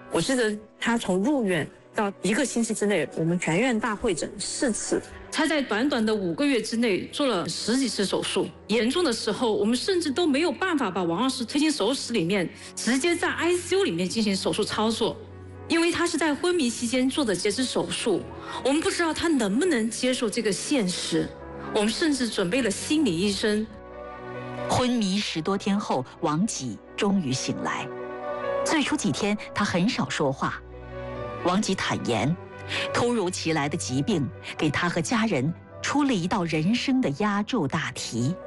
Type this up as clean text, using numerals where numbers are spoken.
我记得他从入院到1个星期之内，我们全院大会诊4次。他在短短的5个月之内做了10几次手术，严重的时候，我们甚至都没有办法把王老师推进手术室里面，直接在 ICU 里面进行手术操作，因为他是在昏迷期间做的截肢手术，我们不知道他能不能接受这个现实，我们甚至准备了心理医生。 昏迷10多天后，王吉终于醒来。最初几天，他很少说话。王吉坦言，突如其来的疾病给他和家人出了一道人生的压轴大题。